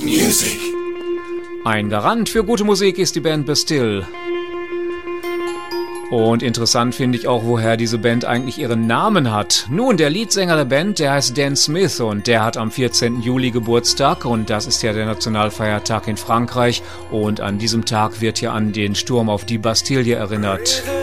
Music. Ein Garant für gute Musik ist die Band Bastille. Und interessant finde ich auch, woher diese Band eigentlich ihren Namen hat. Nun, der Leadsänger der Band, der heißt Dan Smith und der hat am 14. Juli Geburtstag und das ist ja der Nationalfeiertag in Frankreich und an diesem Tag wird ja an den Sturm auf die Bastille erinnert.